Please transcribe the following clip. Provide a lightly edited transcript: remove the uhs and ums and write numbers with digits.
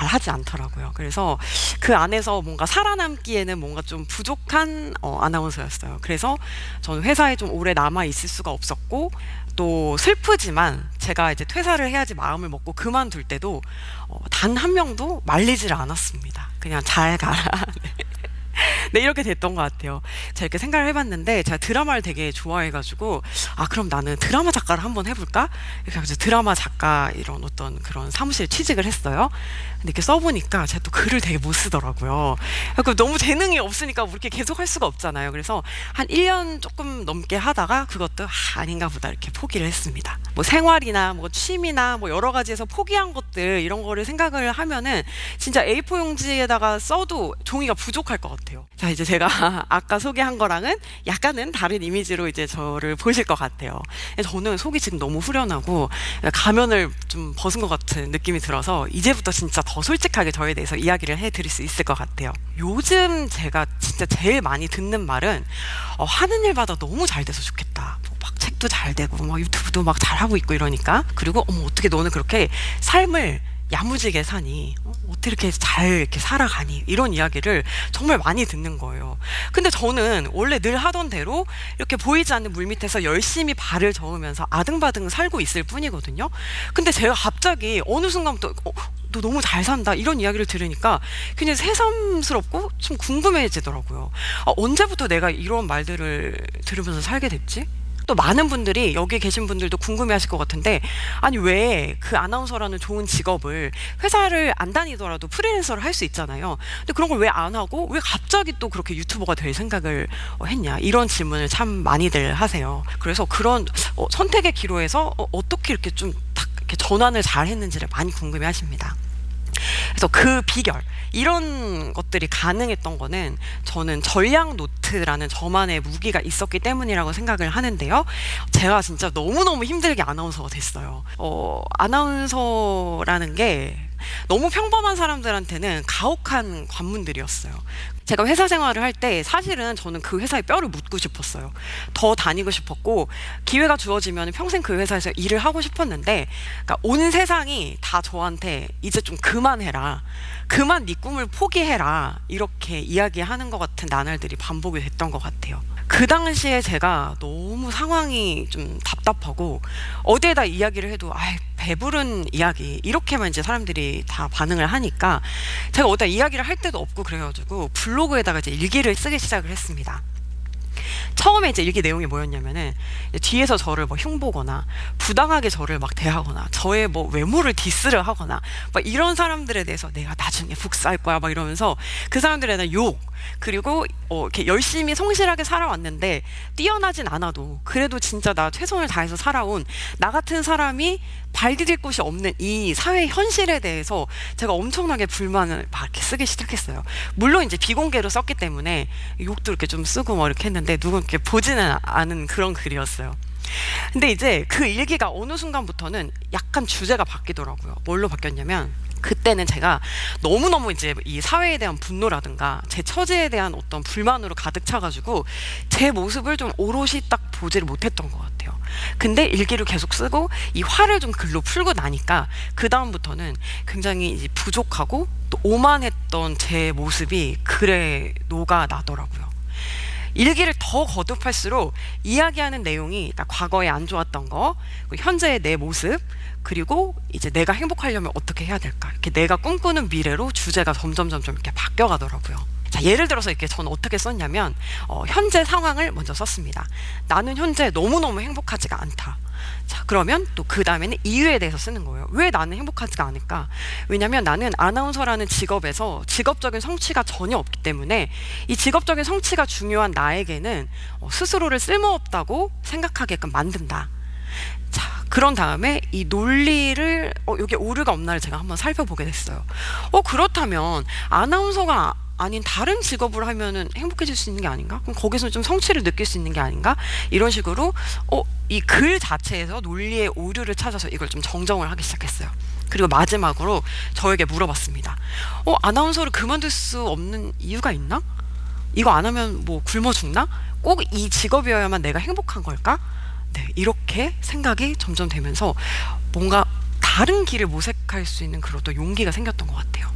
하지 않더라고요. 그래서 그 안에서 뭔가 살아남기에는 뭔가 좀 부족한 아나운서였어요. 그래서 저는 회사에 좀 오래 남아 있을 수가 없었고, 또 슬프지만 제가 이제 퇴사를 해야지 마음을 먹고 그만둘 때도 단 한 명도 말리지를 않았습니다. 그냥 잘 가라. 네, 이렇게 됐던 것 같아요. 제가 이렇게 생각을 해봤는데, 제가 드라마를 되게 좋아해가지고, 아, 그럼 나는 드라마 작가를 한번 해볼까? 이렇게 해서 드라마 작가 이런 어떤 그런 사무실에 취직을 했어요. 근데 이렇게 써보니까 제가 또 글을 되게 못 쓰더라고요. 그 너무 재능이 없으니까 뭐 이렇게 계속 할 수가 없잖아요. 그래서 한 1년 조금 넘게 하다가 그것도 아닌가 보다 이렇게 포기를 했습니다. 뭐 생활이나 뭐 취미나 뭐 여러 가지에서 포기한 것들 이런 거를 생각을 하면은 진짜 A4 용지에다가 써도 종이가 부족할 것 같아요. 자, 이제 제가 아까 소개한 거랑은 약간은 다른 이미지로 이제 저를 보실 것 같아요. 저는 속이 지금 너무 후련하고 가면을 좀 벗은 것 같은 느낌이 들어서 이제부터 진짜 더 솔직하게 저에 대해서 이야기를 해드릴 수 있을 것 같아요. 요즘 제가 진짜 제일 많이 듣는 말은 하는 일마다 너무 잘 돼서 좋겠다. 막 책도 잘 되고 막 유튜브도 막 잘하고 있고 이러니까. 그리고 어떻게 너는 그렇게 삶을 야무지게 사니? 어떻게 이렇게 잘 이렇게 살아가니? 이런 이야기를 정말 많이 듣는 거예요. 근데 저는 원래 늘 하던 대로 이렇게 보이지 않는 물밑에서 열심히 발을 저으면서 아등바등 살고 있을 뿐이거든요. 근데 제가 갑자기 어느 순간부터 너 너무 잘 산다 이런 이야기를 들으니까 굉장히 새삼스럽고 좀 궁금해지더라고요. 언제부터 내가 이런 말들을 들으면서 살게 됐지? 또 많은 분들이 여기 계신 분들도 궁금해하실 것 같은데, 아니 왜 그 아나운서라는 좋은 직업을 회사를 안 다니더라도 프리랜서를 할 수 있잖아요. 근데 그런 걸 왜 안 하고 왜 갑자기 또 그렇게 유튜버가 될 생각을 했냐, 이런 질문을 참 많이들 하세요. 그래서 그런 선택의 기로에서 어떻게 이렇게 좀 딱 이렇게 전환을 잘 했는지를 많이 궁금해하십니다. 그래서 그 비결, 이런 것들이 가능했던 거는 저는 전략 노트라는 저만의 무기가 있었기 때문이라고 생각을 하는데요. 제가 진짜 너무너무 힘들게 아나운서가 됐어요. 아나운서라는 게 너무 평범한 사람들한테는 가혹한 관문들이었어요. 제가 회사 생활을 할 때 사실은 저는 그 회사에 뼈를 묻고 싶었어요. 더 다니고 싶었고 기회가 주어지면 평생 그 회사에서 일을 하고 싶었는데, 그러니까 온 세상이 다 저한테 이제 좀 그만해라, 그만 네 꿈을 포기해라, 이렇게 이야기하는 것 같은 나날들이 반복이 됐던 것 같아요. 그 당시에 제가 너무 상황이 좀 답답하고 어디에다 이야기를 해도 배부른 이야기 이렇게만 이제 사람들이 다 반응을 하니까 제가 어디다 이야기를 할 데도 없고 그래가지고 블로그에다가 이제 일기를 쓰기 시작을 했습니다. 처음에 이제 일기 내용이 뭐였냐면은 뒤에서 저를 뭐 흉보거나 부당하게 저를 막 대하거나 저의 뭐 외모를 디스를 하거나 막 이런 사람들에 대해서 내가 나중에 복수할 거야 막 이러면서 그 사람들에 대한 욕, 그리고 이렇게 열심히 성실하게 살아왔는데 뛰어나진 않아도 그래도 진짜 나 최선을 다해서 살아온 나 같은 사람이 발 디딜 곳이 없는 이 사회 현실에 대해서 제가 엄청나게 불만을 막 이렇게 쓰기 시작했어요. 물론 이제 비공개로 썼기 때문에 욕도 이렇게 좀 쓰고 뭐 이렇게 했는데 누군 이렇게 보지는 않은 그런 글이었어요. 근데 이제 그 일기가 어느 순간부터는 약간 주제가 바뀌더라고요. 뭘로 바뀌었냐면, 그때는 제가 너무너무 이제 이 사회에 대한 분노라든가 제 처지에 대한 어떤 불만으로 가득 차가지고 제 모습을 좀 오롯이 딱 보지를 못했던 것 같아요. 근데 일기를 계속 쓰고 이 화를 좀 글로 풀고 나니까 그 다음부터는 굉장히 이제 부족하고 또 오만했던 제 모습이 글에 녹아나더라고요. 일기를 더 거듭할수록 이야기하는 내용이 과거에 안 좋았던 거, 현재의 내 모습, 그리고 이제 내가 행복하려면 어떻게 해야 될까, 이렇게 내가 꿈꾸는 미래로 주제가 점점 이렇게 바뀌어가더라고요. 자, 예를 들어서 이렇게 저는 어떻게 썼냐면 현재 상황을 먼저 썼습니다. 나는 현재 너무너무 행복하지가 않다. 자, 그러면 또 그 다음에는 이유에 대해서 쓰는 거예요. 왜 나는 행복하지가 않을까? 왜냐면 나는 아나운서라는 직업에서 직업적인 성취가 전혀 없기 때문에 이 직업적인 성취가 중요한 나에게는 스스로를 쓸모없다고 생각하게끔 만든다. 자, 그런 다음에 이 논리를 여기 오류가 없나를 제가 한번 살펴보게 됐어요. 그렇다면 아나운서가 아닌 다른 직업을 하면은 행복해질 수 있는 게 아닌가? 그럼 거기서 좀 성취를 느낄 수 있는 게 아닌가? 이런 식으로 이 글 자체에서 논리의 오류를 찾아서 이걸 좀 정정을 하기 시작했어요. 그리고 마지막으로 저에게 물어봤습니다. 아나운서를 그만둘 수 없는 이유가 있나? 이거 안 하면 뭐 굶어 죽나? 꼭 이 직업이어야만 내가 행복한 걸까? 네, 이렇게 생각이 점점 되면서 뭔가 다른 길을 모색할 수 있는 그런 또 용기가 생겼던 것 같아요.